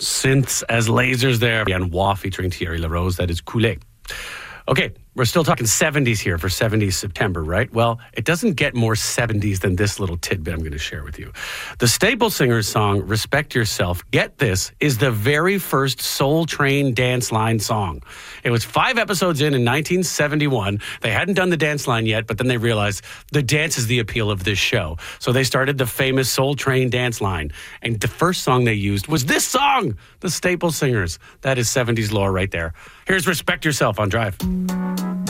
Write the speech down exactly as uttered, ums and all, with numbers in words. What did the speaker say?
Synths as lasers there. And Wah featuring Thierry Larose. That is Coulé. Okay, we're still talking seventies here for seventies September, right? Well, it doesn't get more seventies than this little tidbit I'm going to share with you. The Staple Singers song, Respect Yourself, get this, is the very first Soul Train dance line song. It was five episodes in in nineteen seventy-one. They hadn't done the dance line yet, but then they realized the dance is the appeal of this show. So they started the famous Soul Train dance line. And the first song they used was this song, the Staple Singers. That is seventies lore right there. Here's Respect Yourself on Drive.